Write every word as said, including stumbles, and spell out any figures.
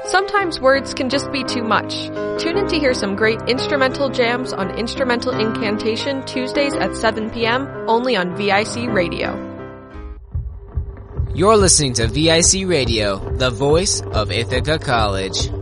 Sometimes words can just be too much. Tune in to hear some great instrumental jams on Instrumental Incantation Tuesdays at seven p.m. only on V I C Radio. You're listening to V I C Radio, the voice of Ithaca College.